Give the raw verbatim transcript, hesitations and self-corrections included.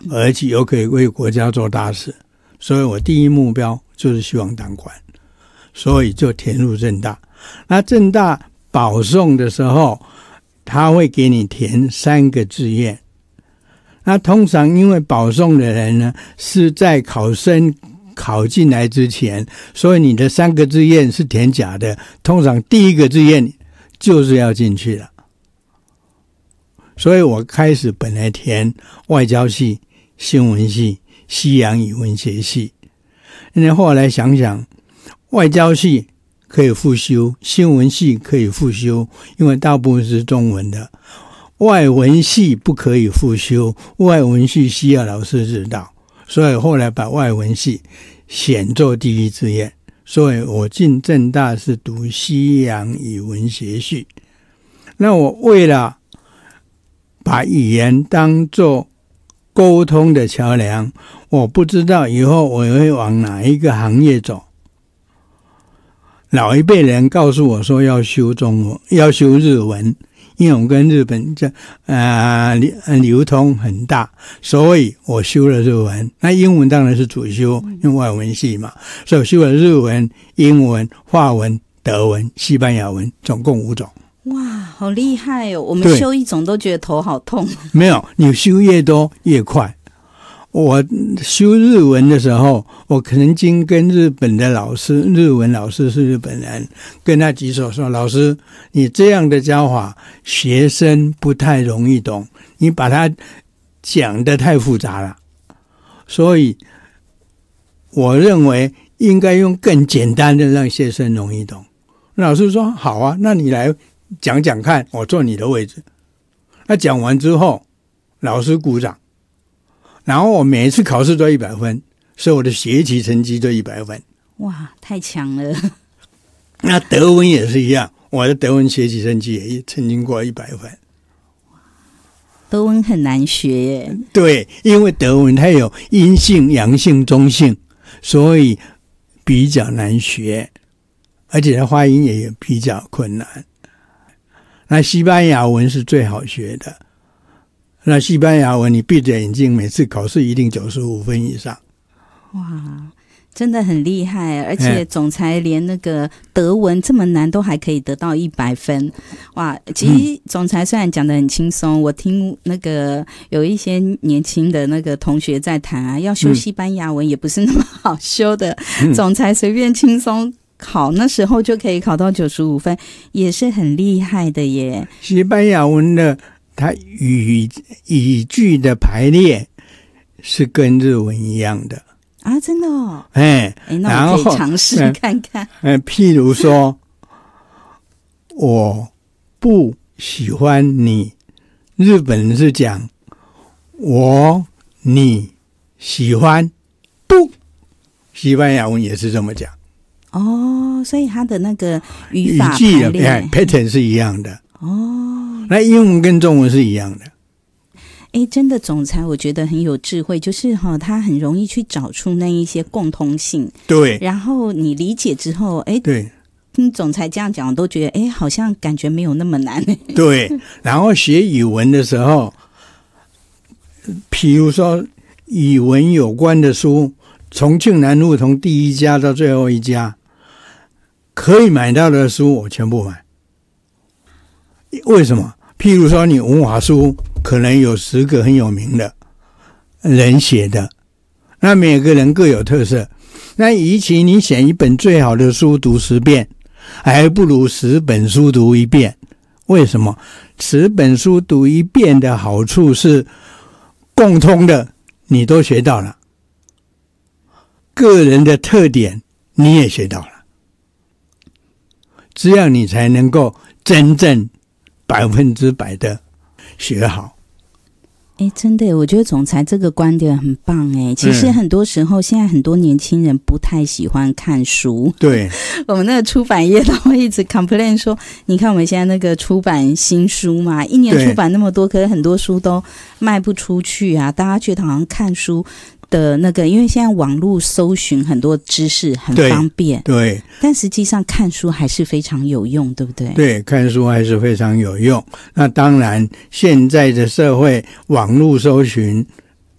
而且又可以为国家做大事，所以我第一目标就是希望当官，所以就填入政大。那政大保送的时候，他会给你填三个志愿。那通常因为保送的人呢是在考生考进来之前，所以你的三个志愿是填假的，通常第一个志愿就是要进去了。所以我开始本来填外交系、新闻系、西洋语文学系，那后来想想，外交系可以复修，新闻系可以复修，因为大部分是中文的。外文系不可以复修，外文系需要老师指导，所以后来把外文系选做第一志愿。所以我进政大是读西洋语文学系。那我为了把语言当作沟通的桥梁，我不知道以后我会往哪一个行业走。老一辈人告诉我说要修中文，要修日文，因为我们跟日本这呃流通很大，所以我修了日文。那英文当然是主修，因为外文系嘛，所以我修了日文、英文、法文、德文、西班牙文，总共五种。 哇，好厉害哦！我们修一种都觉得头好痛。 没有，你修越多越快。我修日文的时候，我曾经跟日本的老师，日文老师是日本人，跟他举手说，老师，你这样的教法学生不太容易懂，你把它讲得太复杂了，所以我认为应该用更简单的让学生容易懂。老师说好啊，那你来讲讲看，我坐你的位置。那讲完之后，老师鼓掌，然后我每一次考试都一百分，所以我的学习成绩都一百分。 哇，太强了！ 那德文也是一样，我的德文学习成绩也曾经过一百分。 德文很难学耶。 对，因为德文它有阴性、阳性、中性，所以比较难学，而且它发音也比较困难。那西班牙文是最好学的，那西班牙文你闭着眼睛，每次考试一定九十五分以上。 哇，真的很厉害，而且总裁连那个德文这么难都还可以得到一百分。哇，其实总裁虽然讲得很轻松，我听那个有一些年轻的那个同学在谈啊，要修西班牙文也不是那么好修的，嗯、总裁随便轻松考那时候就可以考到九十五分，也是很厉害的耶。 西班牙文的它语语句的排列是跟日文一样的啊，真的哦。 哎， 那我可以尝试看看。 哎，譬如说，我不喜欢你，日本人是讲我你喜欢不，西班牙文也是这么讲。 哦，所以它的那个语法语句排列 pattern 是一样的。 哦， 那英文跟中文是一样的。 哎，真的总裁我觉得很有智慧，就是哈、哦，他很容易去找出那一些共通性。 对。 然后你理解之后，哎， 对， 听总裁这样讲，我都觉得哎，好像感觉没有那么难。 对。然后学语文的时候，比如说语文有关的书，重庆南路从第一家到最后一家，可以买到的书我全部买。为什么？譬如说你文化书可能有十个很有名的人写的，那每个人各有特色，那与其你选一本最好的书读十遍，还不如十本书读一遍。为什么？十本书读一遍的好处是共通的你都学到了，个人的特点你也学到了，这样你才能够真正百分之百的学好。 哎，真的，我觉得总裁这个观点很棒哎。其实很多时候，现在很多年轻人不太喜欢看书。 对， 我们那个出版业都会一直 complain 说，你看我们现在那个出版新书嘛，一年出版那么多，可是很多书都卖不出去啊。大家觉得好像看书的那个，因为现在网络搜寻很多知识很方便， 对，对， 但实际上看书还是非常有用，对不对？ 对，看书还是非常有用。那当然，现在的社会网络搜寻